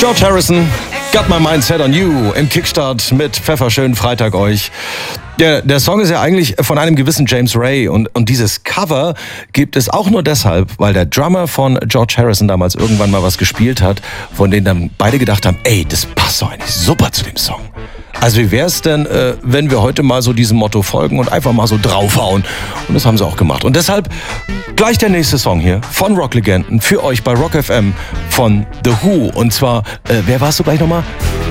George Harrison, Got My Mind Set on You im Kickstart mit Pfefferschönen Freitag euch. Der Song ist ja eigentlich von einem gewissen James Ray und dieses Cover gibt es auch nur deshalb, weil der Drummer von George Harrison damals irgendwann mal was gespielt hat, von denen dann beide gedacht haben, ey, das passt doch eigentlich super zu dem Song. Also wie wär's denn, wenn wir heute mal so diesem Motto folgen und einfach mal so draufhauen? Und das haben sie auch gemacht. Und deshalb gleich der nächste Song hier von Rocklegenden für euch bei Rock FM von The Who. Und zwar, wer warst du gleich nochmal?